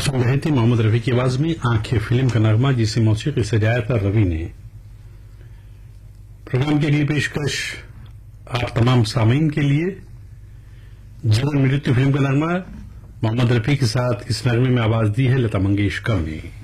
सुन रहे थे मोहम्मद रफी की आवाज में आंखें फिल्म का नगमा, जिसे मौसीकी सजाया था रवि ने। प्रोग्राम की अगली पेशकश आप तमाम सामीन के लिए जीवन मृत्यु फिल्म का नगमा मोहम्मद रफी के साथ इस नगमे में आवाज दी है लता मंगेशकर ने।